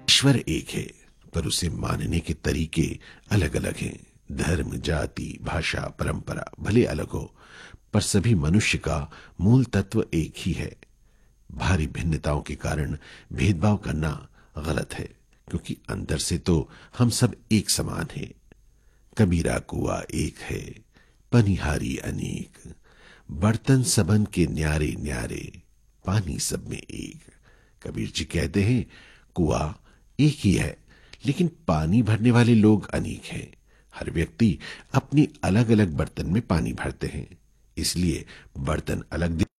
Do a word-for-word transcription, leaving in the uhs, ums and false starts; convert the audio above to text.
ईश्वर एक है, पर उसे मानने के तरीके अलग अलग हैं। धर्म, जाति, भाषा, परंपरा भले अलग हो, पर सभी मनुष्य का मूल तत्व एक ही है। भारी भिन्नताओं के कारण भेदभाव करना गलत है, क्योंकि अंदर से तो हम सब एक समान हैं। कबीरा कुआ एक है, पनिहारी अनेक, बर्तन सबन के न्यारे न्यारे, पानी सब में एक। कबीर जी कहते हैं, कुआ एक ही है, लेकिन पानी भरने वाले लोग अनेक हैं। हर व्यक्ति अपनी अलग अलग बर्तन में पानी भरते हैं, इसलिए बर्तन अलग